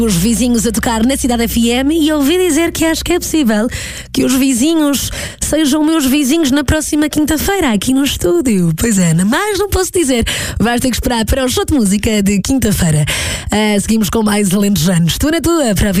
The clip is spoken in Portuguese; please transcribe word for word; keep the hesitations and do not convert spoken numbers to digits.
Os vizinhos a tocar na Cidade F M e ouvi dizer que acho que é possível que os vizinhos sejam meus vizinhos na próxima quinta-feira aqui no estúdio. Pois é, mas não posso dizer. Vais ter que esperar para o show de música de quinta-feira. Uh, seguimos com mais alentejanos. Tu na tua, para